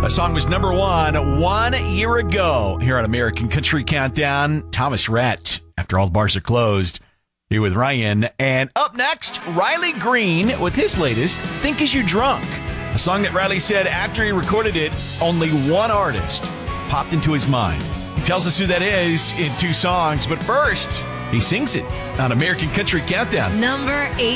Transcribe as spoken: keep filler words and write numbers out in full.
A song was number one one year ago here on American Country Countdown. Thomas Rhett, After All the Bars Are Closed, here with Ryan. And up next, Riley Green with his latest, Think As You Drunk. A song that Riley said after he recorded it, only one artist popped into his mind. He tells us who that is in two songs, but first, he sings it on American Country Countdown. Number eight.